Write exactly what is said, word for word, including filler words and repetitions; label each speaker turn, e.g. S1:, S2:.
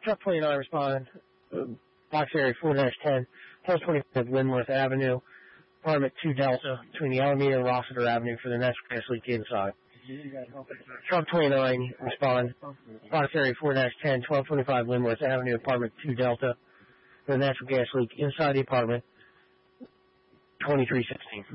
S1: Truck twenty-nine respond. Uh, box area four dash ten, plus twenty-five Linworth Avenue, apartment two Delta, between the Alameda and Rossiter Avenue for the natural gas leak inside. Truck twenty-nine respond. Box area four dash ten, twelve twenty-five Linworth Avenue, apartment two Delta, for the natural gas leak inside the apartment, twenty-three sixteen.